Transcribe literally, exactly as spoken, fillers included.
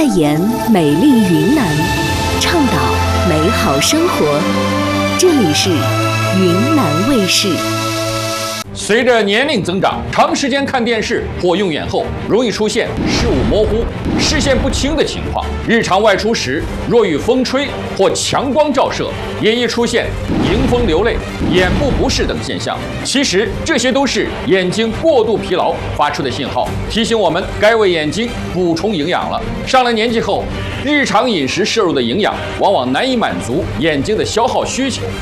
言美丽云南，倡导美好生活。这里是云南卫视。 随着年龄增长，长时间看电视或用眼后，容易出现视物模糊、视线不清的情况。日常外出时，若遇风吹或强光照射，也易出现迎风流泪、眼部不适等现象。其实这些都是眼睛过度疲劳发出的信号，提醒我们该为眼睛补充营养了。上了年纪后，日常饮食摄入的营养往往难以满足眼睛的消耗需求。